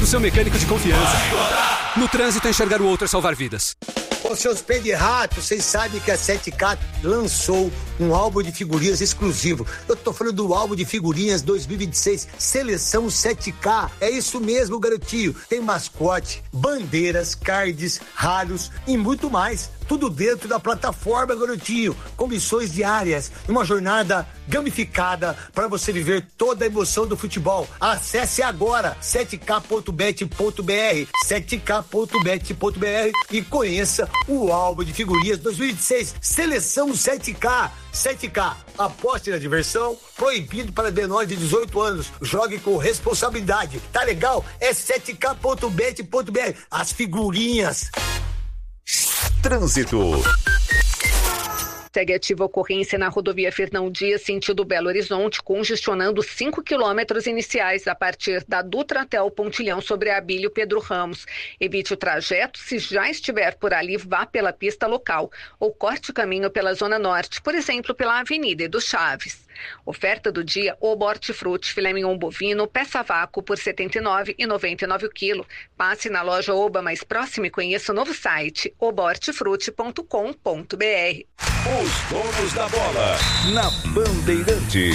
seu mecânico de confiança. No trânsito, enxergar o outro é salvar vidas. Ô, seus pés de rato, vocês sabem que a 7K lançou um álbum de figurinhas exclusivo. Eu tô falando do álbum de figurinhas 2026, Seleção 7K. É isso mesmo, garotinho. Tem mascote, bandeiras, cards, raros e muito mais. Tudo dentro da plataforma, garotinho. Com missões diárias. Uma jornada gamificada para você viver toda a emoção do futebol. Acesse agora 7k.bet.br 7k.bet.br e conheça o álbum de figurinhas 2026, Seleção 7K. 7K, aposte na diversão, proibido para menores de 18 anos. Jogue com responsabilidade. Tá legal? É 7k.bet.br. As figurinhas. Trânsito. Segue ativa a ocorrência na rodovia Fernão Dias, sentido Belo Horizonte, congestionando 5 quilômetros iniciais a partir da Dutra até o pontilhão sobre a Abílio Pedro Ramos. Evite o trajeto, se já estiver por ali, vá pela pista local ou corte o caminho pela Zona Norte, por exemplo, pela Avenida Edu Chaves. Oferta do dia: Oba Hortifruti, filé mignon bovino, peça vácuo por R$ 79,99 o quilo. Passe na loja Oba mais próxima e conheça o novo site obahortifruti.com.br. Os donos da bola na Bandeirantes.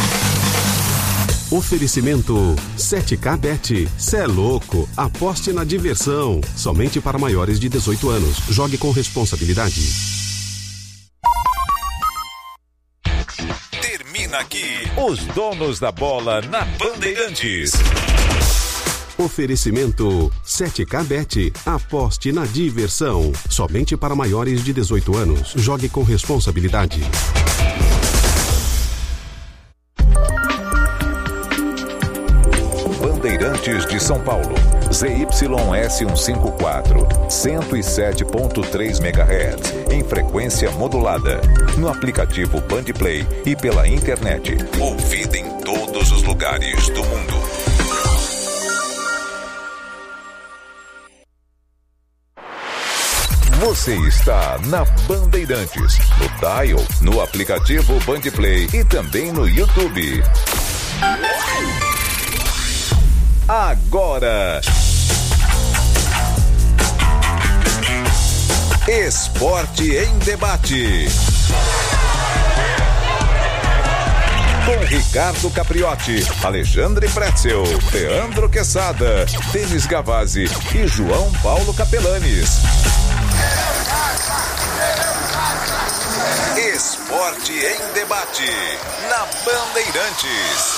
Oferecimento 7K Bet. Cê é louco. Aposte na diversão. Somente para maiores de 18 anos. Jogue com responsabilidade. Termina aqui os donos da bola na Bandeirantes. Oferecimento 7K Bet. Aposte na diversão. Somente para maiores de 18 anos. Jogue com responsabilidade. Bandeirantes de São Paulo. ZYS 154, 107.3 MHz, em frequência modulada. No aplicativo Bandplay e pela internet. Ouvida em todos os lugares do mundo. Você está na Bandeirantes, no dial, no aplicativo Bandplay e também no YouTube. Agora, Esporte em Debate. Com Ricardo Capriotti, Alexandre Pretzel, Leandro Quesada, Denis Gavazzi e João Paulo Capelanes. Esporte em Debate, na Bandeirantes.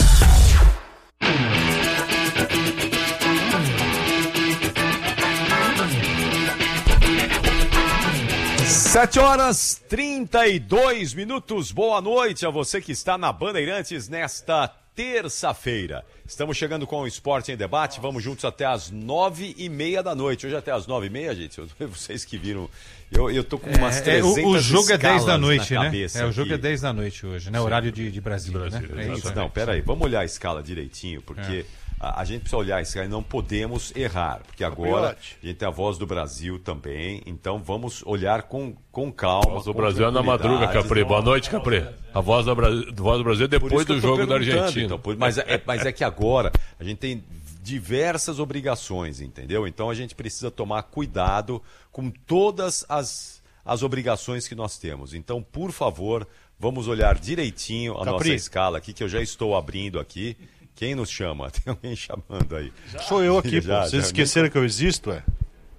7h32. Boa noite a você que está na Bandeirantes nesta terça-feira. Estamos chegando com o Esporte em Debate. Vamos juntos até as 9h30 da noite. Hoje até as 9h30, gente. Vocês que viram. Eu tô com umas 300 o jogo é 10 da noite, né? O jogo aqui. é 10 da noite hoje, né? Horário de Brasília, né? É isso. Não, peraí. Vamos olhar a escala direitinho, porque a gente precisa olhar a escala e não podemos errar. Porque agora a gente tem a Voz do Brasil também. Então vamos olhar com calma. A Voz do Brasil é na madruga, Capri. Boa noite, Capri. A Voz do Brasil é depois do jogo da Argentina. Então, mas é que agora a gente tem diversas obrigações, entendeu? Então a gente precisa tomar cuidado com todas as obrigações que nós temos. Então, por favor, vamos olhar direitinho a nossa escala aqui, que eu já estou abrindo aqui. Quem nos chama? Tem alguém chamando aí. Sou eu aqui, pô. Vocês esqueceram que eu existo, é?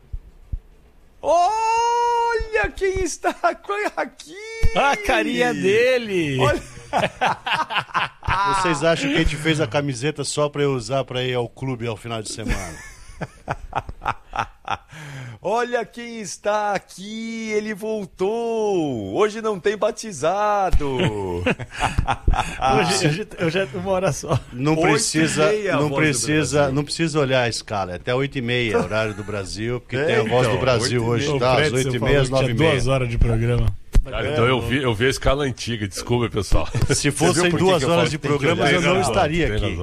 Olha quem está aqui! A carinha dele! Olha... Vocês acham que a gente fez a camiseta só pra eu usar pra ir ao clube ao final de semana? Olha quem está aqui, ele voltou. Hoje não tem batizado. Hoje eu já uma hora só. Não precisa olhar a escala. É até 8h30, horário do Brasil, porque tem a Voz do Brasil hoje, tá? Às 8h30, às 9h30. 2 horas de programa. Cara, então eu vi a escala antiga, desculpa, pessoal. Se fossem 2 horas de programa, eu não estaria aqui.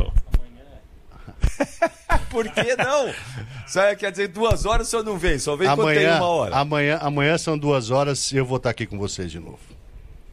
Por que não? Quer dizer, 2 horas o senhor não vem, só vem quando tem 1 hora. Amanhã são 2 horas e eu vou estar aqui com vocês de novo.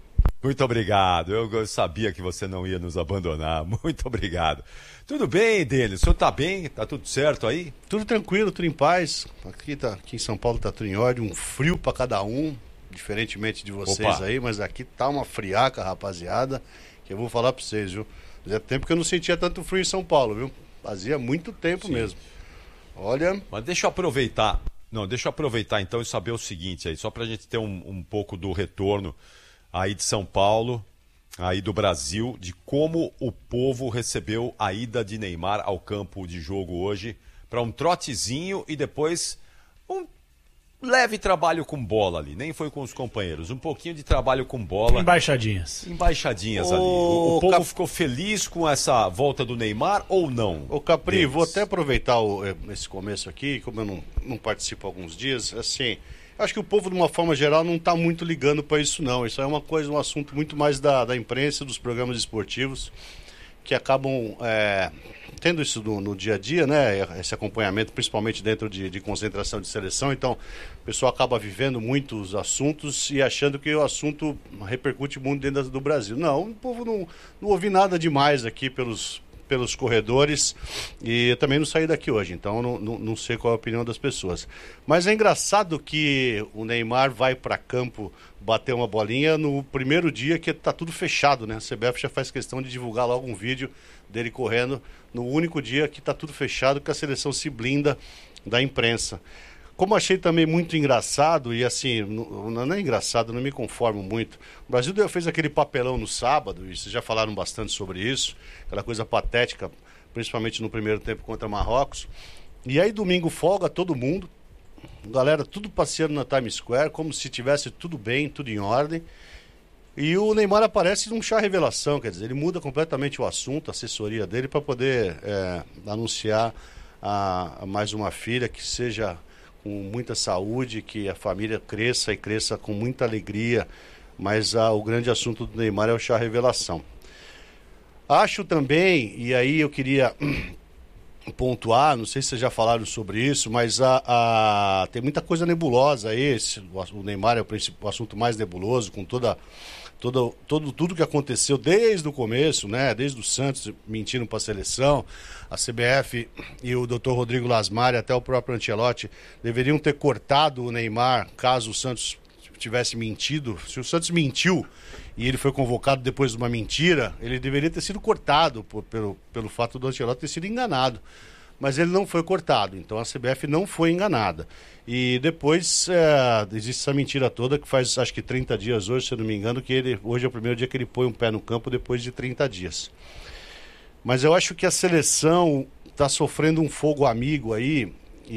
Muito obrigado. Eu sabia que você não ia nos abandonar. Muito obrigado. Tudo bem, Denis? O senhor tá bem? Tá tudo certo aí? Tudo tranquilo, tudo em paz. Aqui em São Paulo tá tudo em ordem, um frio para cada um, diferentemente de vocês aí, mas aqui tá uma friaca, rapaziada, que eu vou falar para vocês, viu? Fazia tempo que eu não sentia tanto frio em São Paulo, viu? Fazia muito tempo mesmo. Olha... Mas deixa eu aproveitar. Não, deixa eu aproveitar então e saber o seguinte aí, só pra gente ter um pouco do retorno aí de São Paulo, aí do Brasil, de como o povo recebeu a ida de Neymar ao campo de jogo hoje, para um trotezinho e depois um leve trabalho com bola ali. Nem foi com os companheiros, um pouquinho de trabalho com bola. Embaixadinhas ali. O povo ficou feliz com essa volta do Neymar ou não? Ô Capri, vou até aproveitar esse começo aqui, como eu não participo há alguns dias, assim... Acho que o povo, de uma forma geral, não está muito ligando para isso, não. Isso é um assunto muito mais da imprensa, dos programas esportivos, que acabam tendo isso no dia a dia, né? Esse acompanhamento, principalmente dentro de concentração de seleção. Então, o pessoal acaba vivendo muitos assuntos e achando que o assunto repercute muito dentro do Brasil. Não, o povo não ouvi nada demais aqui pelos corredores, e eu também não saí daqui hoje, então não sei qual é a opinião das pessoas. Mas é engraçado que o Neymar vai para campo bater uma bolinha no primeiro dia que tá tudo fechado, né? A CBF já faz questão de divulgar logo um vídeo dele correndo no único dia que tá tudo fechado, que a seleção se blinda da imprensa. Como achei também muito engraçado, e assim, não é engraçado, não me conformo muito. O Brasil fez aquele papelão no sábado, e vocês já falaram bastante sobre isso, aquela coisa patética, principalmente no primeiro tempo contra Marrocos. E aí domingo folga todo mundo, galera tudo passeando na Times Square, como se tivesse tudo bem, tudo em ordem. E o Neymar aparece num chá revelação, quer dizer, ele muda completamente o assunto, a assessoria dele, para poder anunciar a mais uma filha que seja... com muita saúde, que a família cresça e cresça com muita alegria, mas o grande assunto do Neymar é o chá revelação. Acho também, e aí eu queria pontuar, não sei se vocês já falaram sobre isso, mas tem muita coisa nebulosa aí, o Neymar é o assunto mais nebuloso, com tudo que aconteceu desde o começo, né? Desde o Santos mentindo para a seleção, a CBF e o Dr. Rodrigo Lasmari, até o próprio Ancelotti, deveriam ter cortado o Neymar caso o Santos tivesse mentido. Se o Santos mentiu e ele foi convocado depois de uma mentira, ele deveria ter sido cortado pelo fato do Ancelotti ter sido enganado. Mas ele não foi cortado, então a CBF não foi enganada. E depois existe essa mentira toda que faz acho que 30 dias hoje, se eu não me engano, que hoje é o primeiro dia que ele põe um pé no campo depois de 30 dias. Mas eu acho que a seleção está sofrendo um fogo amigo aí,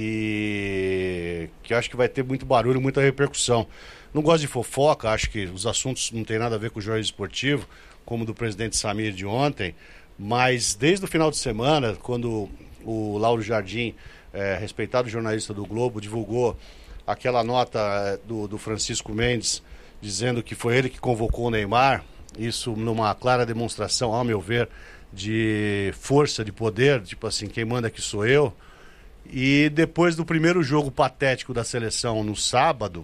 e que eu acho que vai ter muito barulho, muita repercussão. Não gosto de fofoca, acho que os assuntos não tem nada a ver com o jornalismo esportivo, como o do presidente Samir de ontem, mas desde o final de semana, quando o Lauro Jardim, respeitado jornalista do Globo, divulgou aquela nota do Francisco Mendes, dizendo que foi ele que convocou o Neymar, isso numa clara demonstração, ao meu ver, de força, de poder, tipo assim, quem manda aqui sou eu. E depois do primeiro jogo patético da seleção no sábado,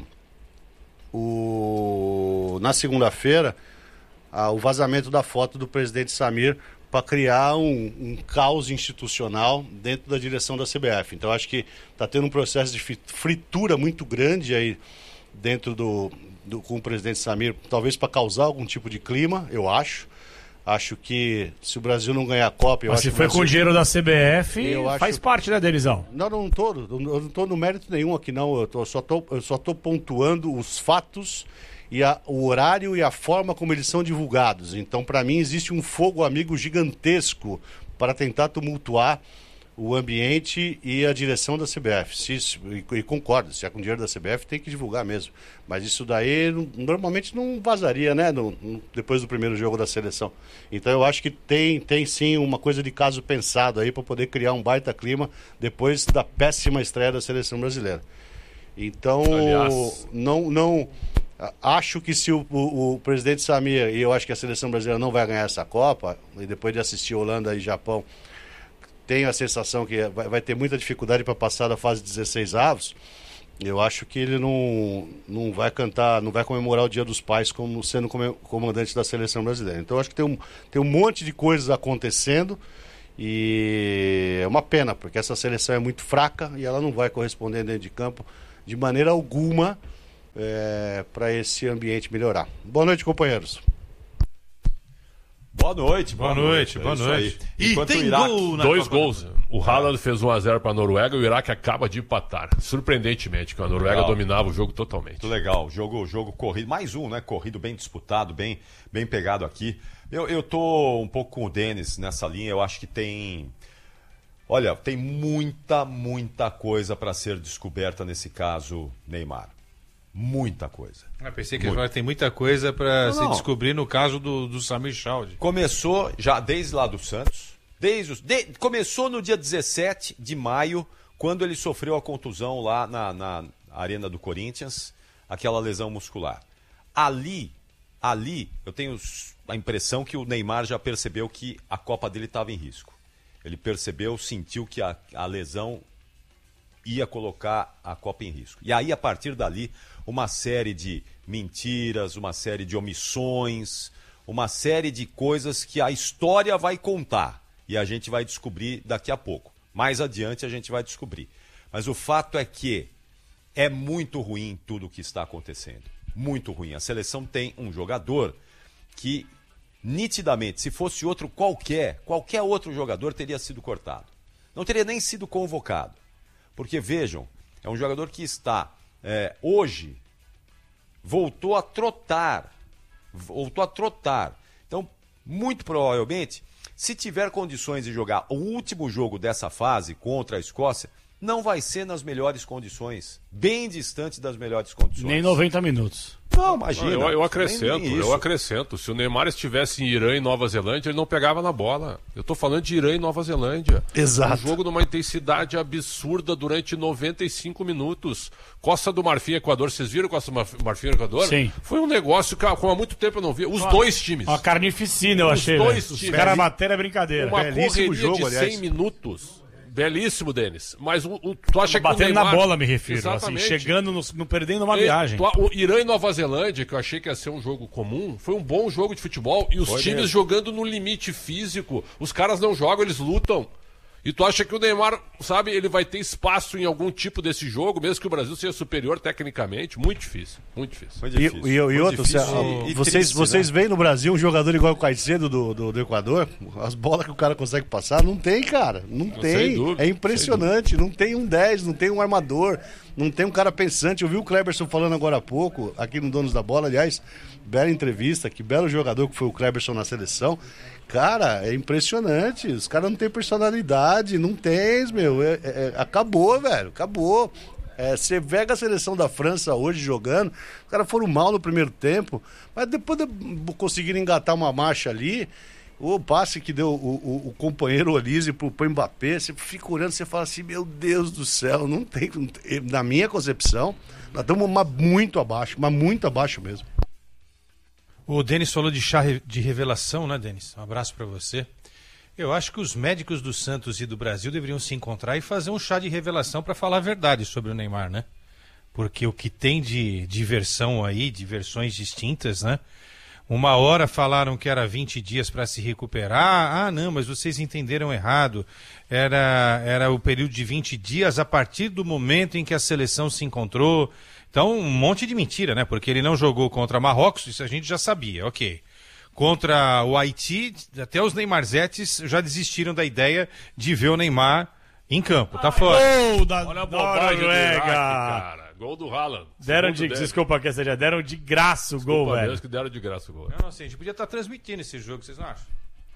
na segunda-feira, o vazamento da foto do presidente Samir para criar um caos institucional dentro da direção da CBF. Então acho que está tendo um processo de fritura muito grande aí dentro com o presidente Samir, talvez para causar algum tipo de clima, eu acho. Acho que se o Brasil não ganhar a Copa... Mas se foi com o dinheiro da CBF, faz parte, né, Denizão? Não, eu não estou no mérito nenhum aqui, não. Eu só estou pontuando os fatos e o horário e a forma como eles são divulgados. Então, para mim, existe um fogo amigo gigantesco para tentar tumultuar o ambiente e a direção da CBF. E concordo, se é com dinheiro da CBF, tem que divulgar mesmo. Mas isso daí normalmente não vazaria, né? Depois do primeiro jogo da seleção. Então eu acho que tem sim uma coisa de caso pensado aí para poder criar um baita clima depois da péssima estreia da seleção brasileira. Então, aliás, não acho que se o presidente Samir, e eu acho que a seleção brasileira não vai ganhar essa Copa, e depois de assistir Holanda e Japão, tenho a sensação que vai ter muita dificuldade para passar da fase 16 avos. Eu acho que ele não vai cantar, não vai comemorar o Dia dos Pais como sendo comandante da seleção brasileira. Então eu acho que tem um monte de coisas acontecendo e é uma pena, porque essa seleção é muito fraca e ela não vai corresponder dentro de campo de maneira alguma para esse ambiente melhorar. Boa noite, companheiros. Boa noite. E tem gol na 2 gols. O Haaland fez 1-0 para a Noruega e o Iraque acaba de empatar. Surpreendentemente, que a Noruega dominava o jogo totalmente. Muito legal. Jogo corrido. Mais um, né? Corrido bem disputado, bem pegado aqui. Eu tô um pouco com o Denis nessa linha. Eu acho que tem... Olha, tem muita coisa para ser descoberta nesse caso, Neymar. Muita coisa. Eu pensei que tem muita coisa para se descobrir no caso do Samir Chaldé. Começou já desde lá do Santos. Começou no dia 17 de maio, quando ele sofreu a contusão lá na Arena do Corinthians, aquela lesão muscular. Ali eu tenho a impressão que o Neymar já percebeu que a Copa dele estava em risco. Ele sentiu que a lesão ia colocar a Copa em risco. E aí, a partir dali, uma série de mentiras, uma série de omissões, uma série de coisas que a história vai contar. E a gente vai descobrir daqui a pouco. Mais adiante a gente vai descobrir. Mas o fato é que é muito ruim tudo o que está acontecendo. Muito ruim. A seleção tem um jogador que, nitidamente, se fosse outro qualquer outro jogador teria sido cortado. Não teria nem sido convocado. Porque, vejam, é um jogador que está, hoje, voltou a trotar. Então, muito provavelmente, se tiver condições de jogar o último jogo dessa fase contra a Escócia, não vai ser nas melhores condições. Bem distante das melhores condições. Nem 90 minutos. Não, imagina. Eu acrescento. Se o Neymar estivesse em Irã e Nova Zelândia, ele não pegava na bola. Eu estou falando de Irã e Nova Zelândia. Exato. Um jogo numa intensidade absurda durante 95 minutos. Costa do Marfim e Equador, vocês viram Costa do Marfim e Equador? Sim. Foi um negócio que como há muito tempo eu não via. Dois times. Uma carnificina, eu achei. Os dois times. Os caras bateram a brincadeira. Uma belíssimo correria jogo, de 100 aliás. minutos. Belíssimo, Denis. Mas tu acha que batendo o Neymar... na bola, me refiro. Exatamente. Assim, chegando, não perdendo uma viagem. O Irã e Nova Zelândia, que eu achei que ia ser um jogo comum, foi um bom jogo de futebol. E os times jogando no limite físico. Os caras não jogam, eles lutam. E tu acha que o Neymar, sabe, ele vai ter espaço em algum tipo desse jogo, mesmo que o Brasil seja superior tecnicamente? Muito difícil. Muito difícil. E outro, vocês veem no Brasil um jogador igual o Caicedo do Equador? As bolas que o cara consegue passar, não tem, cara. Não tem. Dúvida, é impressionante. Não tem um 10, não tem um armador, não tem um cara pensante. Eu vi o Kleberson falando agora há pouco, aqui no Donos da Bola, aliás, bela entrevista, que belo jogador que foi o Kleberson na seleção. Cara, é impressionante. Os caras não têm personalidade, não tem, meu. Acabou, velho. Acabou. Você pega a seleção da França hoje jogando, os caras foram mal no primeiro tempo, mas depois conseguiram engatar uma marcha ali. O passe que deu o companheiro Olise pro Mbappé, você fica olhando, você fala assim, meu Deus do céu, não tem. Na minha concepção, nós estamos muito abaixo mesmo. O Denis falou de chá de revelação, né, Denis? Um abraço para você. Eu acho que os médicos do Santos e do Brasil deveriam se encontrar e fazer um chá de revelação para falar a verdade sobre o Neymar, né? Porque o que tem de versão aí, de versões distintas, né? Uma hora falaram que era 20 dias para se recuperar. Ah, não, mas vocês entenderam errado. Era o período de 20 dias a partir do momento em que a seleção se encontrou. Então, um monte de mentira, né? Porque ele não jogou contra Marrocos, isso a gente já sabia, ok. Contra o Haiti, até os Neymarzetes já desistiram da ideia de ver o Neymar em campo. Tá fora. Gol da Olha a bobagem do Noruega! Iraque, cara. Gol do Haaland. Desculpa que essa já deram de graça o gol, velho. Deus que deram de graça o gol. Eu não sei, a gente podia estar transmitindo esse jogo, vocês não acham?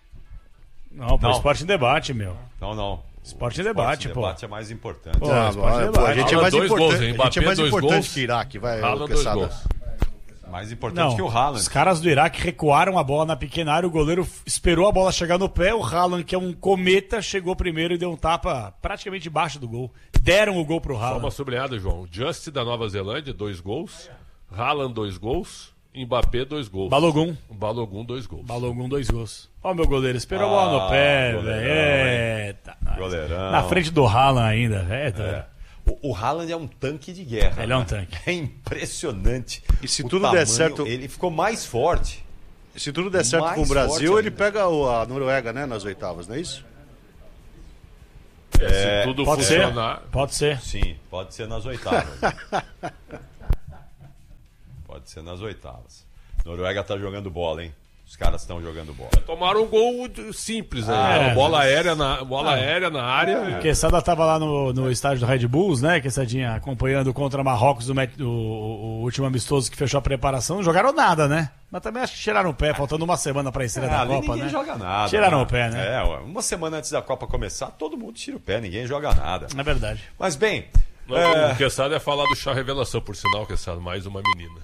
Não, pô, Esporte em Debate, meu. Não. Esporte em Debate, pô. Debate é mais importante. A gente é mais gols, hein? importante que Iraque, vai. Haaland 2 gols. Mais importante que o Haaland. Os caras do Iraque recuaram a bola na pequena área, o goleiro esperou a bola chegar no pé, o Haaland, que é um cometa, chegou primeiro e deu um tapa praticamente debaixo do gol. Deram o gol pro Haaland. Só uma sublinhada, João. Just da Nova Zelândia, 2 gols. Haaland, 2 gols. Mbappé, 2 gols. Balogun, 2 gols. Balogun, 2 gols. Ó, meu goleiro, esperou a bola no pé, velho. Eita. Goleirão. Na frente do Haaland ainda, velho. O Haaland é um tanque de guerra. Ele é um tanque. É impressionante. E se tudo der certo... Ele ficou mais forte. Se tudo der certo com o Brasil, ele pega a Noruega, né, nas oitavas, não é isso? Se tudo pode funcionar... Pode ser. Sim, pode ser nas oitavas. Pode ser nas oitavas. Noruega tá jogando bola, hein? Os caras estão jogando bola. Tomaram um gol simples aí. Bola aérea na área. Quesada estava lá no estádio do Red Bulls, né? Quessadinha acompanhando contra Marrocos o último amistoso que fechou a preparação. Não jogaram nada, né? Mas também acho que tiraram o pé, faltando uma semana para a estreia da Copa, ninguém né? joga nada. Tiraram o pé, né? Uma semana antes da Copa começar, todo mundo tira o pé, ninguém joga nada. É verdade. Mas bem... O Quesada é falar do chá revelação, por sinal, Quesada, mais uma menina.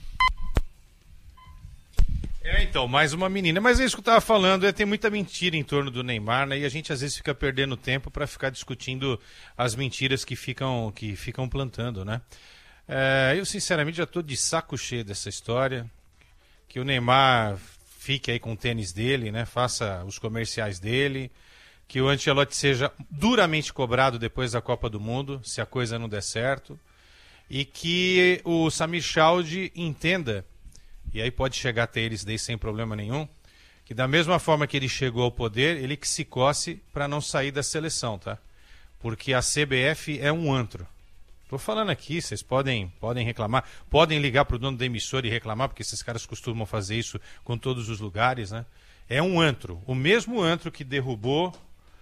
Então, mais uma menina. Mas é isso que eu estava falando, tem muita mentira em torno do Neymar, né? E a gente às vezes fica perdendo tempo para ficar discutindo as mentiras que ficam plantando, né? Eu, sinceramente, já estou de saco cheio dessa história. Que o Neymar fique aí com o tênis dele, né? Faça os comerciais dele. Que o Ancelotti seja duramente cobrado depois da Copa do Mundo, se a coisa não der certo. E que o Samir Chaude entenda... E aí pode chegar até eles daí sem problema nenhum, que da mesma forma que ele chegou ao poder, ele que se coce para não sair da seleção, tá? Porque a CBF é um antro. Tô falando aqui, vocês podem reclamar, podem ligar pro dono da emissora e reclamar, porque esses caras costumam fazer isso com todos os lugares, né? É um antro, o mesmo antro que derrubou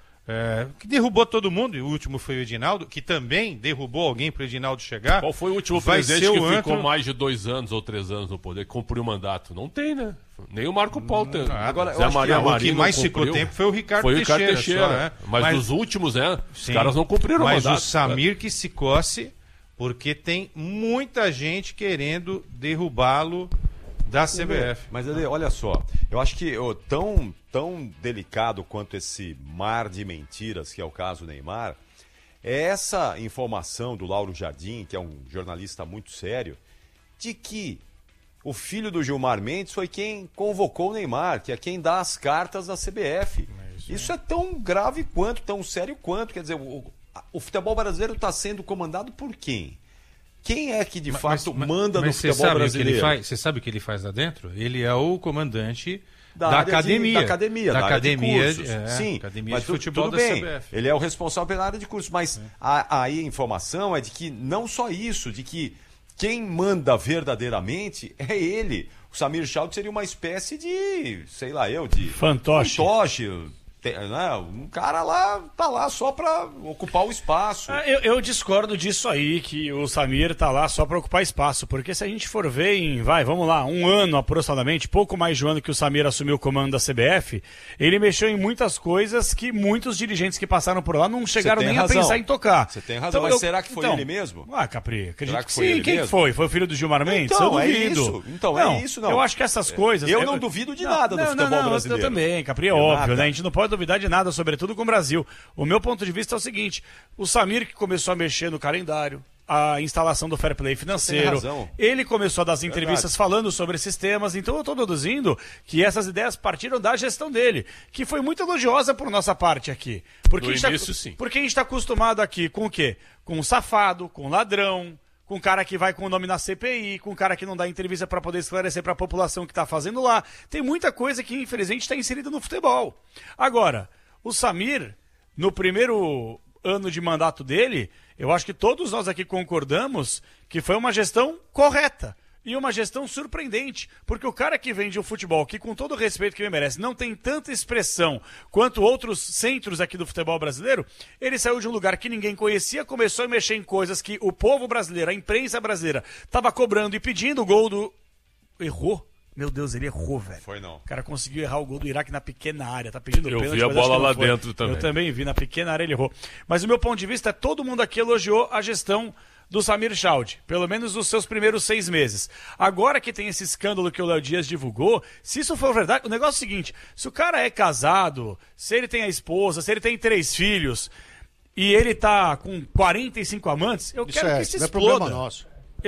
todo mundo, e o último foi o Edinaldo, que também derrubou alguém para o Edinaldo chegar. Qual foi o último presidente que ficou mais de 2 anos ou 3 anos no poder, que cumpriu o mandato? Não tem, né? Nem o Marco Paulo tem. Agora, o que mais ficou tempo foi o Ricardo Teixeira. Só, né? Mas nos últimos, os caras não cumpriram o mandato. Mas o Samir que se coce, porque tem muita gente querendo derrubá-lo da CBF. Mas, olha só, eu acho que tão delicado quanto esse mar de mentiras, que é o caso Neymar, é essa informação do Lauro Jardim, que é um jornalista muito sério, de que o filho do Gilmar Mendes foi quem convocou o Neymar, que é quem dá as cartas da CBF. Isso é tão grave quanto, tão sério quanto. Quer dizer, o futebol brasileiro está sendo comandado por quem? Quem é que de fato manda no futebol brasileiro? Você sabe o que ele faz lá dentro? Ele é o comandante da academia. Da academia de cursos. Sim, academia mas de futebol tudo da bem. CBF. Ele é o responsável pela área de cursos. Mas aí a informação é de que não só isso, de que quem manda verdadeiramente é ele. O Samir Chaude seria uma espécie de, sei lá de fantoche. Um cara lá tá lá só para ocupar o espaço. Eu discordo disso aí, que o Samir tá lá só para ocupar espaço, porque se a gente for ver vamos lá, 1 ano aproximadamente, pouco mais de um ano que o Samir assumiu o comando da CBF, ele mexeu em muitas coisas que muitos dirigentes que passaram por lá não chegaram nem a pensar em tocar. Você tem razão, mas será que foi ele mesmo? Capri, acredito que foi sim. Ele Quem mesmo? Foi o filho do Gilmar Mendes? Eu duvido. É isso. Eu acho que essas coisas... Eu não duvido de nada do futebol brasileiro. Eu também, Capri, é óbvio, né? A gente não pode duvidar de nada, sobretudo com o Brasil. O meu ponto de vista é o seguinte: o Samir que começou a mexer no calendário, a instalação do fair play financeiro, ele começou a dar as entrevistas falando sobre esses temas, então eu estou deduzindo que essas ideias partiram da gestão dele, que foi muito elogiosa por nossa parte aqui. Porque no início, sim. Porque a gente está acostumado aqui com o quê? Com um safado, com um ladrão, com um cara que vai com o nome na CPI, com um cara que não dá entrevista para poder esclarecer para a população que está fazendo lá. Tem muita coisa que, infelizmente, está inserida no futebol. Agora, o Samir, no primeiro ano de mandato dele, eu acho que todos nós aqui concordamos que foi uma gestão correta. E uma gestão surpreendente, porque o cara que vende o futebol, que com todo o respeito que ele merece, não tem tanta expressão quanto outros centros aqui do futebol brasileiro, ele saiu de um lugar que ninguém conhecia, começou a mexer em coisas que o povo brasileiro, a imprensa brasileira, estava cobrando e pedindo. O gol do... Errou? Meu Deus, ele errou, velho. Foi não. O cara conseguiu errar o gol do Iraque na pequena área, tá pedindo pênalti. Eu vi a bola lá dentro também. Eu também vi, na pequena área ele errou. Mas o meu ponto de vista é todo mundo aqui elogiou a gestão do Samir Chaude, pelo menos nos seus primeiros 6 meses. Agora que tem esse escândalo que o Léo Dias divulgou, se isso for verdade, o negócio é o seguinte: se o cara é casado, se ele tem a esposa, se ele tem 3 filhos e ele tá com 45 amantes, eu quero que se exploda. Não é problema nosso.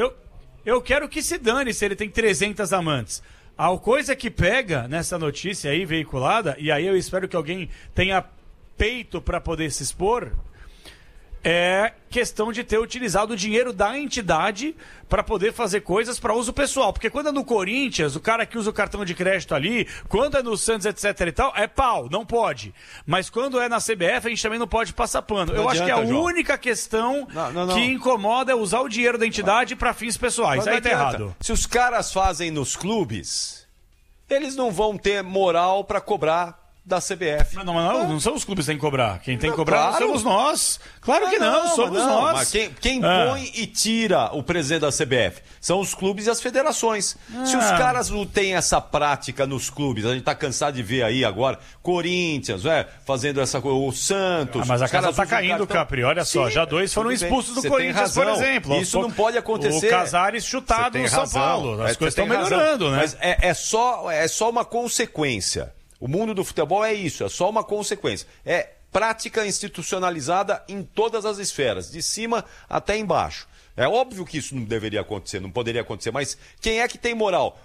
Eu quero que se dane se ele tem 300 amantes. A coisa que pega nessa notícia aí veiculada, e aí eu espero que alguém tenha peito para poder se expor, é questão de ter utilizado o dinheiro da entidade para poder fazer coisas para uso pessoal. Porque quando é no Corinthians, o cara que usa o cartão de crédito ali, quando é no Santos, etc e tal, é pau, não pode. Mas quando é na CBF, a gente também não pode passar pano. Eu acho que a única questão que incomoda é usar o dinheiro da entidade para fins pessoais. Aí tá errado. Se os caras fazem nos clubes, eles não vão ter moral para cobrar da CBF. Não são os clubes que têm que cobrar. Quem tem que cobrar somos nós. Claro que somos nós. Mas quem põe e tira o presidente da CBF são os clubes e as federações. Se os caras não têm essa prática nos clubes, a gente tá cansado de ver aí agora, Corinthians, fazendo essa coisa, o Santos. Mas a casa tá caindo, Capri. Olha só, já 2 foram expulsos do Corinthians, por exemplo. Isso não pode acontecer. O Casares chutado no São Paulo. As coisas estão melhorando, né? Mas é só uma consequência. O mundo do futebol é isso, é só uma consequência. É prática institucionalizada em todas as esferas, de cima até embaixo. É óbvio que isso não deveria acontecer, não poderia acontecer, mas quem é que tem moral?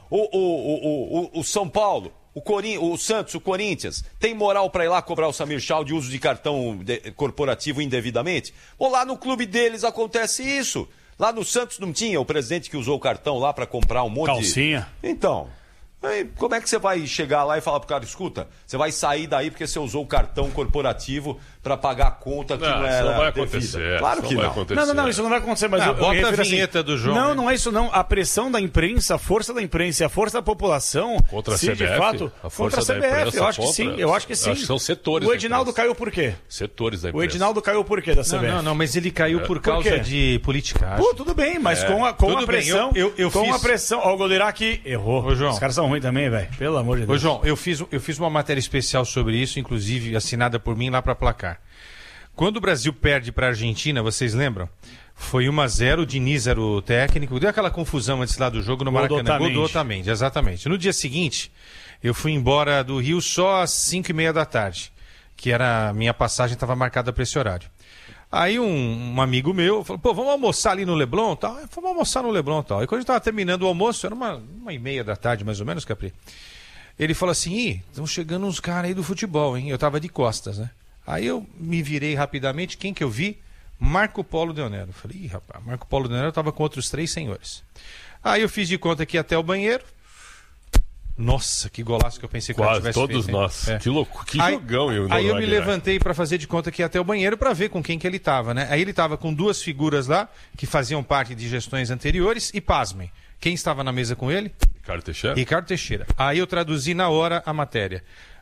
O São Paulo, o Santos, o Corinthians, tem moral para ir lá cobrar o Samir Chau de uso de cartão corporativo indevidamente? Ou lá no clube deles acontece isso? Lá no Santos não tinha o presidente que usou o cartão lá para comprar um monte calcinha. Então... Aí, como é que você vai chegar lá e falar pro cara, escuta, você vai sair daí porque você usou o cartão corporativo para pagar a conta que não era isso não vai acontecer. Claro que não. Não, isso não vai acontecer. Mas bota a vinheta do João. Não é isso não. A pressão da imprensa, a força da imprensa e a força da população... Contra a CBF? De fato, a força contra a CBF, da imprensa, eu acho que sim. Eu acho que são setores. O Edinaldo caiu por quê? Setores da imprensa. O Edinaldo caiu por quê da CBF? Não, mas ele caiu por causa de politicagem. Pô, tudo bem, mas com a pressão... Com a pressão... Ó, o goleiro aqui errou. Ô, João. Os caras são ruins também, velho. Pelo amor de Deus. Ô, João, eu fiz uma matéria especial sobre isso, inclusive assinada por mim lá para Placar. Quando o Brasil perde para a Argentina, vocês lembram? Foi 1-0, o Diniz era o técnico, deu aquela confusão antes lá do jogo no Maracanã. Gol do Otamendi, exatamente. No dia seguinte, eu fui embora do Rio só às 5h30 da tarde, que era a minha passagem, estava marcada para esse horário. Aí um amigo meu falou, pô, vamos almoçar ali no Leblon, tal. Vamos almoçar no Leblon, tal. E quando a gente estava terminando o almoço, era 1h30 da tarde, mais ou menos, Capri. Ele falou assim, estão chegando uns caras aí do futebol, hein? Eu tava de costas, né? Aí eu me virei rapidamente, quem que eu vi? Marco Polo Deonero. Falei, rapaz, Marco Polo Deonero tava com outros 3 senhores. Aí eu fiz de conta que ia até o banheiro. Nossa, que golaço que eu pensei que eu tivesse todos feito. Nós. Que louco, que jogão. Aí eu me levantei para fazer de conta que ia até o banheiro para ver com quem que ele tava, né? Aí ele tava com 2 figuras lá, que faziam parte de gestões anteriores, e pasmem. Quem estava na mesa com ele? Ricardo Teixeira. Aí eu traduzi na hora a matéria.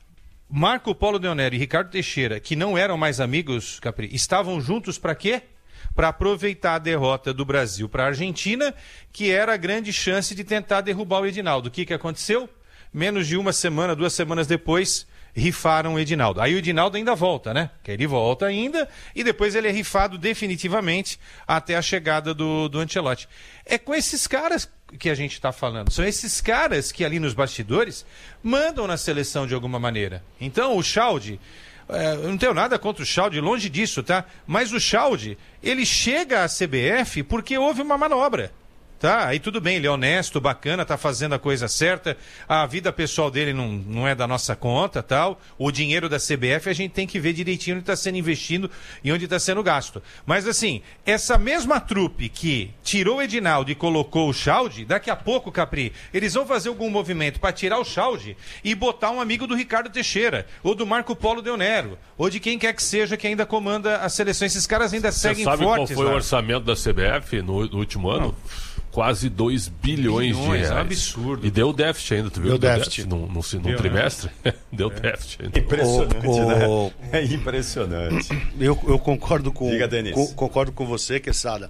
Marco Polo Deonero e Ricardo Teixeira, que não eram mais amigos, Capri, estavam juntos para quê? Para aproveitar a derrota do Brasil para a Argentina, que era a grande chance de tentar derrubar o Edinaldo. O que aconteceu? Menos de 1 semana, 2 semanas depois, rifaram o Edinaldo. Aí o Edinaldo ainda volta, né? Que ele volta ainda e depois ele é rifado definitivamente até a chegada do Ancelotti. É com esses caras que a gente está falando. São esses caras que ali nos bastidores mandam na seleção de alguma maneira. Então o Schaudi, eu não tenho nada contra o Schaudi, longe disso, tá? Mas o Schaudi, ele chega à CBF porque houve uma manobra. Tá, aí tudo bem, ele é honesto, bacana, tá fazendo a coisa certa, a vida pessoal dele não é da nossa conta, tal, o dinheiro da CBF a gente tem que ver direitinho onde está sendo investido e onde está sendo gasto. Mas assim, essa mesma trupe que tirou o Edinaldo e colocou o Schaudi, daqui a pouco, Capri, eles vão fazer algum movimento para tirar o Schaudi e botar um amigo do Ricardo Teixeira, ou do Marco Polo Deonero, ou de quem quer que seja que ainda comanda a seleção. Esses caras ainda seguem fortes. Você sabe qual foi o orçamento da CBF no último ano? Quase 2 bilhões de reais. É um absurdo. E deu déficit ainda, tu viu? Deu déficit no trimestre. Deu déficit ainda. Impressionante, né? É impressionante. Eu concordo com, Diga, Denis. concordo com você, Quesada.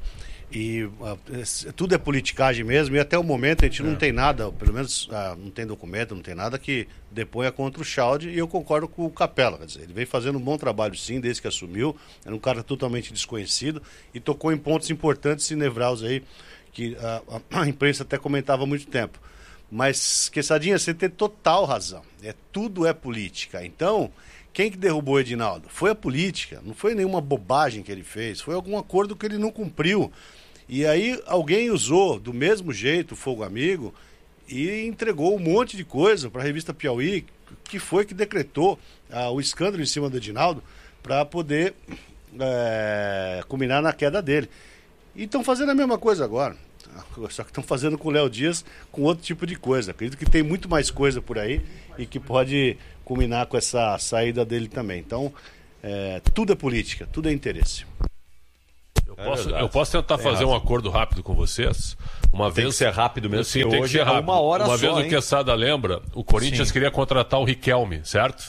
E tudo é politicagem mesmo, e até o momento a gente não tem nada, pelo menos não tem documento, não tem nada que deponha contra o Schaudi, e eu concordo com o Capela, quer dizer, ele vem fazendo um bom trabalho sim, desde que assumiu, era um cara totalmente desconhecido, e tocou em pontos importantes e nevralgios aí, que a imprensa até comentava há muito tempo. Mas, Quesadinha, você tem total razão. Tudo é política. Então, quem que derrubou o Edinaldo? Foi a política. Não foi nenhuma bobagem que ele fez. Foi algum acordo que ele não cumpriu. E aí alguém usou do mesmo jeito o Fogo Amigo e entregou um monte de coisa para a revista Piauí, que foi que decretou o escândalo em cima do Edinaldo para poder culminar na queda dele. E estão fazendo a mesma coisa agora. Só que estão fazendo com o Léo Dias com outro tipo de coisa. Acredito que tem muito mais coisa por aí e que pode culminar com essa saída dele também. Então, tudo é política, tudo é interesse. Eu posso tentar fazer um acordo rápido com vocês? Tem que ser rápido mesmo, sim, tem que ser rápido. Uma vez o Quesada lembra, o Corinthians queria contratar o Riquelme, certo?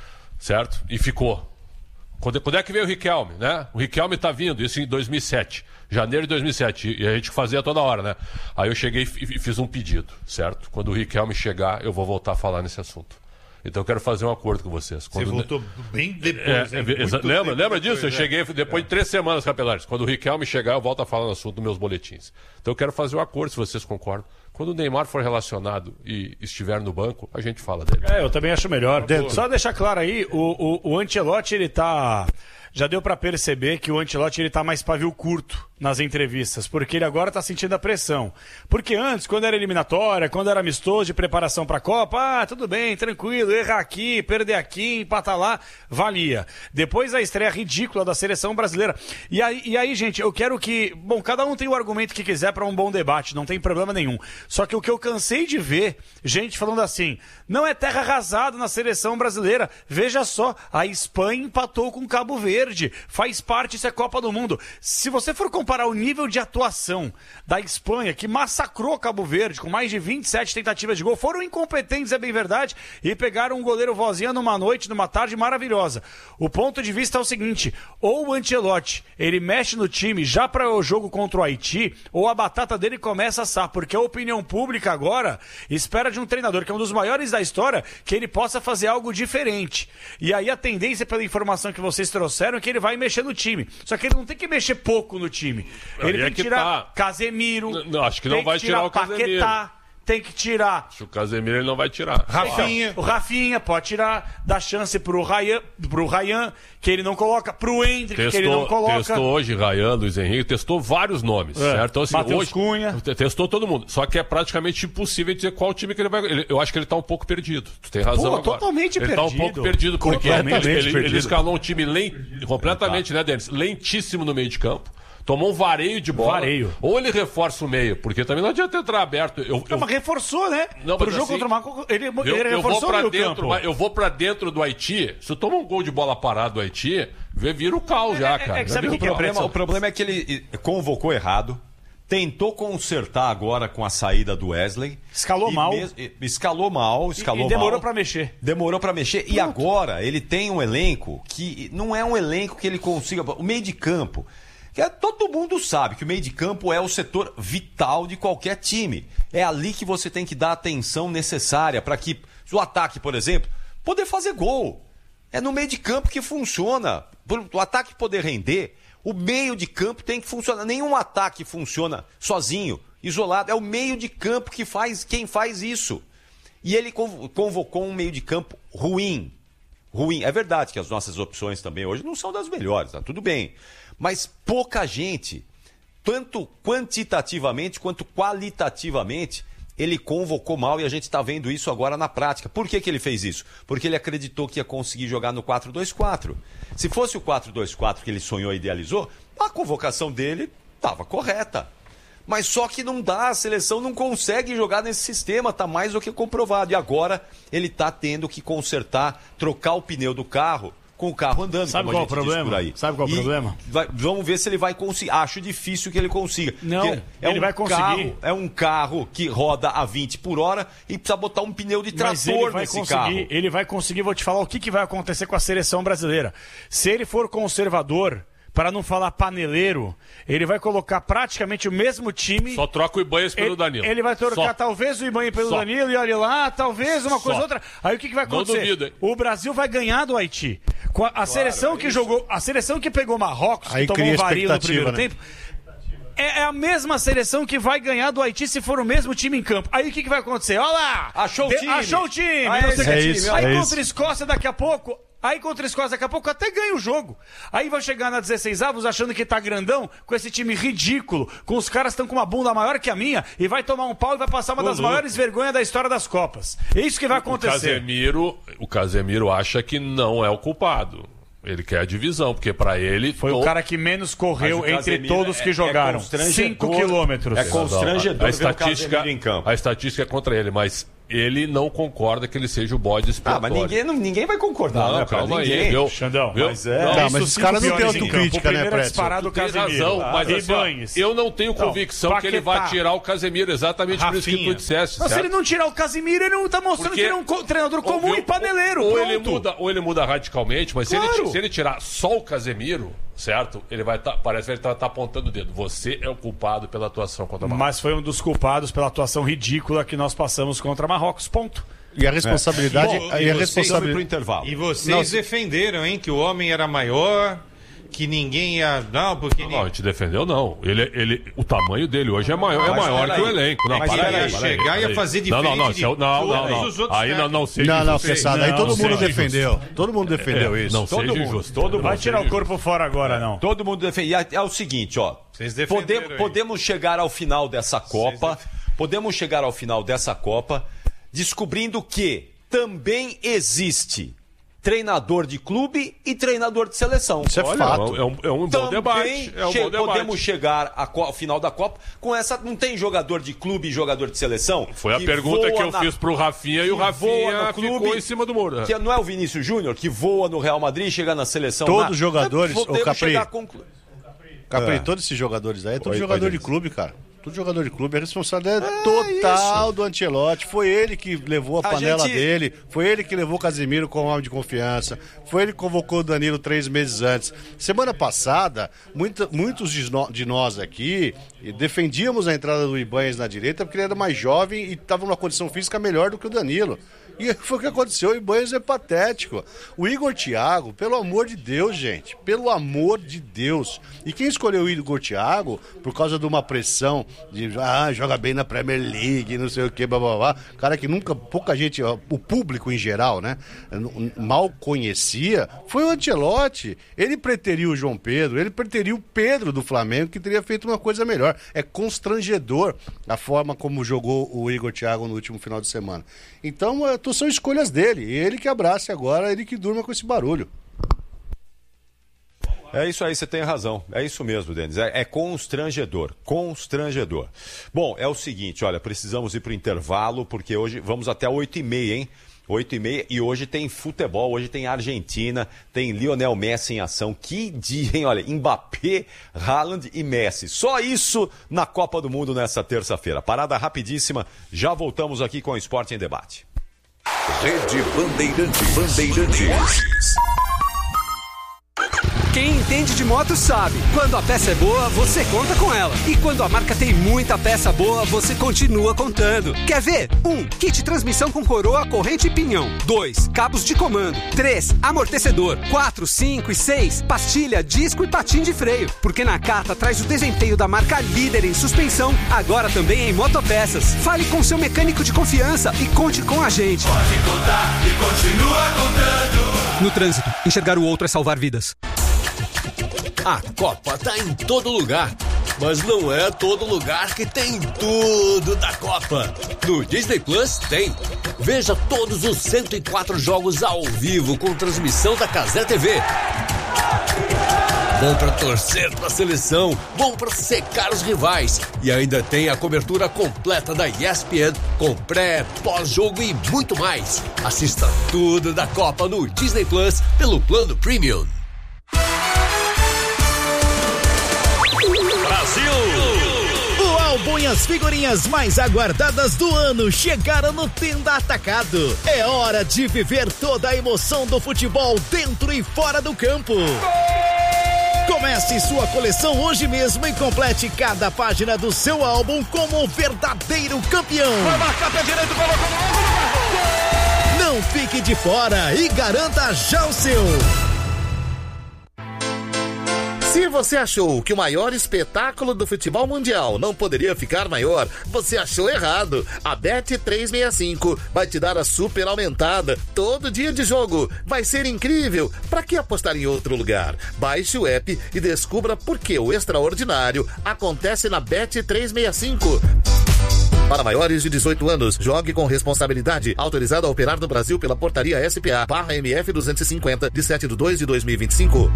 Certo? E ficou. Quando é que veio o Riquelme, né? O Riquelme tá vindo, isso em 2007. Janeiro de 2007, e a gente fazia toda hora, né? Aí eu cheguei e fiz um pedido, certo? Quando o Riquelme chegar, eu vou voltar a falar nesse assunto. Então eu quero fazer um acordo com vocês. Você voltou bem depois. Lembra disso? Eu cheguei depois de 3 semanas, Capelares. Quando o Riquelme chegar, eu volto a falar no assunto dos meus boletins. Então eu quero fazer um acordo, se vocês concordam. Quando o Neymar for relacionado e estiver no banco, a gente fala dele. Eu também acho melhor. Só deixar claro aí, o Ancelotti, ele tá... Já deu pra perceber que o Ancelotti ele tá mais pavio curto nas entrevistas, porque ele agora tá sentindo a pressão. Porque antes, quando era eliminatória, quando era amistoso de preparação pra Copa, tudo bem, tranquilo, errar aqui, perder aqui, empatar lá, valia. Depois a estreia ridícula da seleção brasileira. E aí, gente, eu quero que... Bom, cada um tem o argumento que quiser pra um bom debate, não tem problema nenhum. Só que o que eu cansei de ver, gente falando assim, não é terra arrasada na seleção brasileira. Veja só, a Espanha empatou com Cabo Verde. Faz parte, isso é Copa do Mundo. Se você for comparar o nível de atuação da Espanha, que massacrou Cabo Verde, com mais de 27 tentativas de gol, foram incompetentes, é bem verdade, e pegaram um goleiro vozinha numa noite, numa tarde maravilhosa. O ponto de vista é o seguinte, ou o Ancelotti, ele mexe no time já para o jogo contra o Haiti, ou a batata dele começa a assar, porque a opinião pública agora espera de um treinador, que é um dos maiores da história, que ele possa fazer algo diferente. E aí a tendência, pela informação que vocês trouxeram, é que ele vai mexer no time. Só que ele não tem que mexer pouco no time. Ele tem que tirar Casemiro. Não, acho que não vai tirar o Casemiro. Tem que tirar. Acho que o Casemiro ele não vai tirar. Rafinha. O Rafinha pode tirar, dá chance pro Ryan, que ele não coloca, pro Endrick, que ele não coloca. Testou hoje Ryan, Luiz Henrique, testou vários nomes, certo? Então, assim, Matheus hoje, Cunha. Testou todo mundo. Só que é praticamente impossível dizer qual time que ele vai... eu acho que ele tá um pouco perdido. Tu tem razão agora. Totalmente ele perdido. Ele tá um pouco perdido. Porque perdido. Ele escalou um time completamente, né, Denis? Lentíssimo no meio de campo. Tomou um vareio de bola. Ou ele reforça o meio, porque também não adianta entrar aberto. Mas reforçou, né? Não, pro jogo contra o Marco, ele reforçou o meio campo. Eu vou pra dentro do Haiti, se eu tomar um gol de bola parado do Haiti, vira o caos já, cara. Sabe o que é o problema é que ele convocou errado, tentou consertar agora com a saída do Wesley. Escalou mal. E demorou pra mexer. E agora ele tem um elenco que não é um elenco que ele consiga... O meio de campo... Todo mundo sabe que o meio de campo é o setor vital de qualquer time. É ali que você tem que dar a atenção necessária para que o ataque, por exemplo, poder fazer gol. É no meio de campo que funciona. Para o ataque poder render, o meio de campo tem que funcionar. Nenhum ataque funciona sozinho, isolado. É o meio de campo quem faz isso. E ele convocou um meio de campo ruim. É verdade que as nossas opções também hoje não são das melhores, tá tudo bem. Mas pouca gente, tanto quantitativamente quanto qualitativamente, ele convocou mal e a gente está vendo isso agora na prática. Por que ele fez isso? Porque ele acreditou que ia conseguir jogar no 4-2-4. Se fosse o 4-2-4 que ele sonhou e idealizou, a convocação dele estava correta. Mas só que não dá, a seleção não consegue jogar nesse sistema, está mais do que comprovado. E agora ele está tendo que consertar, trocar o pneu do carro, com o carro andando. Sabe qual é o problema? Por aí. Sabe qual é o problema? Vamos ver se ele vai conseguir. Acho difícil que ele consiga. Não, ele vai conseguir. É um carro que roda a 20 por hora e precisa botar um pneu de trator nesse carro. Ele vai conseguir, vou te falar o que vai acontecer com a seleção brasileira. Se ele for conservador, para não falar paneleiro, ele vai colocar praticamente o mesmo time. Só troca o Ibanez pelo Danilo. Ele vai trocar talvez o Ibanez pelo Danilo e olha lá, talvez uma coisa ou outra. Aí o que vai acontecer? Não duvido, hein? O Brasil vai ganhar do Haiti. A seleção que jogou, a seleção que pegou Marrocos, que tomou um vario no primeiro tempo, é a mesma seleção que vai ganhar do Haiti se for o mesmo time em campo. Aí o que vai acontecer? Olha lá! Achou o time! Aí contra a Escócia daqui a pouco... até ganha o jogo. Aí vai chegar na 16avos achando que tá grandão, com esse time ridículo, com os caras que estão com uma bunda maior que a minha, e vai tomar um pau e vai passar uma das maiores vergonhas da história das Copas. É isso que vai acontecer. O Casemiro acha que não é o culpado. Ele quer a divisão, porque pra ele... Foi o cara que menos correu entre todos que jogaram. 5 quilômetros. É constrangedor a estatística, em campo. A estatística é contra ele, mas ele não concorda que ele seja o bode expiatório. Mas ninguém vai concordar, né? Calma aí, viu? Xandão. Mas mas os caras não têm autocrítica, né, Preto? Disparado o Casemiro. Mas assim, eu não tenho convicção que ele vai tirar o Casemiro, exatamente por isso que tu disseste. Mas se ele não tirar o Casemiro, ele não tá mostrando que ele é um treinador comum e paneleiro. Ou ele muda radicalmente, mas se ele tirar só o Casemiro, certo? Ele vai parece que ele tá apontando o dedo. Você é o culpado pela atuação contra Marrocos. Mas foi um dos culpados pela atuação ridícula que nós passamos contra Marrocos. Ponto. E a responsabilidade... pro intervalo. E vocês defenderam, hein, que o homem era maior... Que ninguém ia... Não, porque... Não, a gente defendeu, não. O tamanho dele hoje é maior que o elenco. Não, mas ele ia chegar e ia fazer diferente não. Aí não seja Não, Quesada, aí todo mundo defendeu. Todo mundo defendeu isso. Não seja injusto. Não vai tirar o corpo fora agora, não. Todo mundo defendeu. É o seguinte, ó. Podemos chegar ao final dessa Copa. Podemos chegar ao final dessa Copa descobrindo que também existe treinador de clube e treinador de seleção. Isso é fato. É um bom debate. Podemos chegar ao final da Copa com essa... Não tem jogador de clube e jogador de seleção? Foi a pergunta que eu fiz pro Rafinha e o Rafinha ficou em cima do muro. Que não é o Vinícius Júnior que voa no Real Madrid e chega na seleção... Todos os jogadores... Capri, todos esses jogadores aí, todo jogador de clube, cara. Todo jogador de clube, a responsabilidade total do Ancelotti. Foi ele que levou a panela dele, foi ele que levou o Casemiro como homem de confiança, foi ele que convocou o Danilo 3 meses antes. Semana passada, muitos de nós aqui defendíamos a entrada do Ibanez na direita porque ele era mais jovem e estava numa condição física melhor do que o Danilo. E foi o que aconteceu, o Ibanez é patético. O Igor Thiago, pelo amor de Deus, gente, pelo amor de Deus. E quem escolheu o Igor Thiago, por causa de uma pressão de joga bem na Premier League, não sei o que, blá blá blá, cara que pouca gente, o público em geral, né, mal conhecia, foi o Ancelotti. Ele preteriu o João Pedro, ele preteriu o Pedro do Flamengo, que teria feito uma coisa melhor. É constrangedor a forma como jogou o Igor Thiago no último final de semana. Então, são escolhas dele. E ele que abrace agora, ele que durma com esse barulho. É isso aí, você tem razão. É isso mesmo, Denis. É constrangedor. Constrangedor. Bom, é o seguinte, olha, precisamos ir para o intervalo, porque hoje vamos até 8h30, hein? 8h30 e hoje tem futebol, hoje tem Argentina, tem Lionel Messi em ação. Que dia, hein? Olha, Mbappé, Haaland e Messi. Só isso na Copa do Mundo nessa terça-feira. Parada rapidíssima, já voltamos aqui com o Esporte em Debate. Rede Bandeirantes. Quem entende de moto sabe, quando a peça é boa, você conta com ela. E quando a marca tem muita peça boa, você continua contando. Quer ver? 1. Kit transmissão com coroa, corrente e pinhão. 2. Cabos de comando. 3. Amortecedor. 4, 5 e 6. Pastilha, disco e patim de freio. Porque Nakata traz o desempenho da marca líder em suspensão, agora também em motopeças. Fale com seu mecânico de confiança e conte com a gente. Pode contar e continua contando. No trânsito, enxergar o outro é salvar vidas. A Copa tá em todo lugar, mas não é todo lugar que tem tudo da Copa. No Disney Plus tem. Veja todos os 104 jogos ao vivo com transmissão da Cazé TV. Bom pra torcer pra seleção, bom pra secar os rivais. E ainda tem a cobertura completa da ESPN com pré, pós-jogo e muito mais. Assista tudo da Copa no Disney Plus pelo plano Premium. O álbum e as figurinhas mais aguardadas do ano chegaram no Tenda Atacado. É hora de viver toda a emoção do futebol dentro e fora do campo. Comece sua coleção hoje mesmo e complete cada página do seu álbum como o verdadeiro campeão. Vai marcar pé direito, colocou no ângulo. Não fique de fora e garanta já o seu. Se você achou que o maior espetáculo do futebol mundial não poderia ficar maior, você achou errado. A Bet365 vai te dar a super aumentada todo dia de jogo. Vai ser incrível. Para que apostar em outro lugar? Baixe o app e descubra por que o extraordinário acontece na Bet365. Para maiores de 18 anos, jogue com responsabilidade. Autorizado a operar no Brasil pela Portaria SPA/MF 250 de 7/2/2025.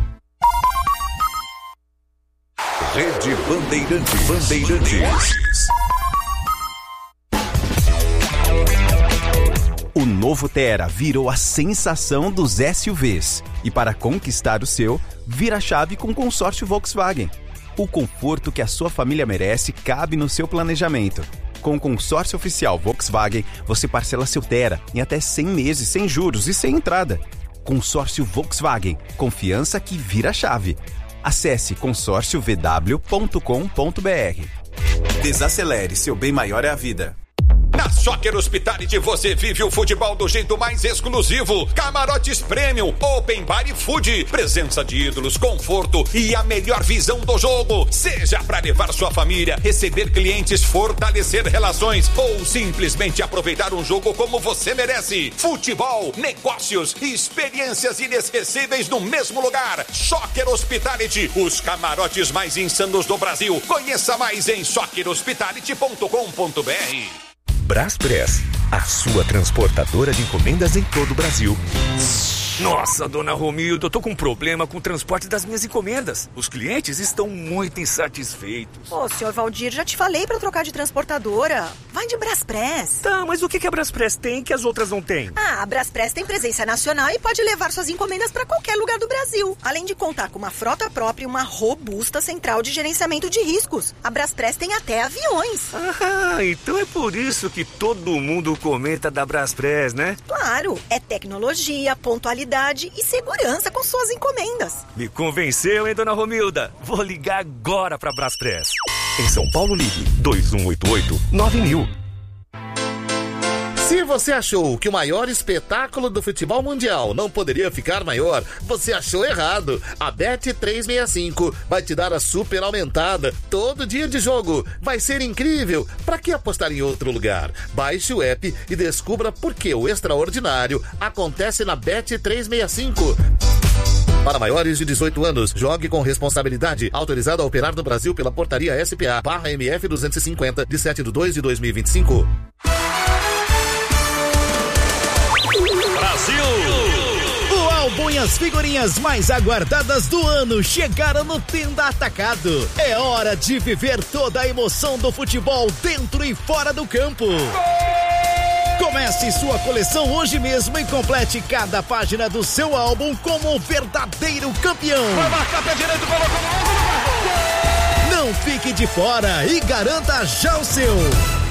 Rede Bandeirantes. O novo Tera virou a sensação dos SUVs. E para conquistar o seu, vira a chave com o consórcio Volkswagen. O conforto que a sua família merece cabe no seu planejamento. Com o consórcio oficial Volkswagen, você parcela seu Tera em até 100 meses sem juros e sem entrada. Consórcio Volkswagen. Confiança que vira a chave. Acesse consórciovw.com.br. Desacelere, seu bem maior é a vida. Na Soccer Hospitality você vive o futebol do jeito mais exclusivo. Camarotes Premium, Open Bar e Food. Presença de ídolos, conforto e a melhor visão do jogo. Seja para levar sua família, receber clientes, fortalecer relações ou simplesmente aproveitar um jogo como você merece. Futebol, negócios e experiências inesquecíveis no mesmo lugar. Soccer Hospitality, os camarotes mais insanos do Brasil. Conheça mais em soccerhospitality.com.br. Braspress, a sua transportadora de encomendas em todo o Brasil. Nossa, dona Romilda, eu tô com um problema com o transporte das minhas encomendas. Os clientes estão muito insatisfeitos. Ô, senhor Valdir, já te falei pra trocar de transportadora. Vai de Braspress. Tá, mas o que a Braspress tem que as outras não têm? Ah, a Braspress tem presença nacional e pode levar suas encomendas pra qualquer lugar do Brasil. Além de contar com uma frota própria e uma robusta central de gerenciamento de riscos. A Braspress tem até aviões. Ah, então é por isso que todo mundo comenta da Braspress, né? Claro, é tecnologia, pontualidade e segurança com suas encomendas. Me convenceu, hein, dona Romilda? Vou ligar agora pra Braspress. Em São Paulo, ligue 2188-9000. Se você achou que o maior espetáculo do futebol mundial não poderia ficar maior, você achou errado. A Bet365 vai te dar a super aumentada todo dia de jogo. Vai ser incrível. Pra que apostar em outro lugar? Baixe o app e descubra por que o extraordinário acontece na Bet365. Para maiores de 18 anos, jogue com responsabilidade. Autorizado a operar no Brasil pela Portaria SPA/MF 250 de 7/2/2025. O álbum e as figurinhas mais aguardadas do ano chegaram no Tenda Atacado. É hora de viver toda a emoção do futebol dentro e fora do campo. Comece sua coleção hoje mesmo e complete cada página do seu álbum como um verdadeiro campeão. Vai marcar pé direito, colocou no ângulo. Não fique de fora e garanta já o seu.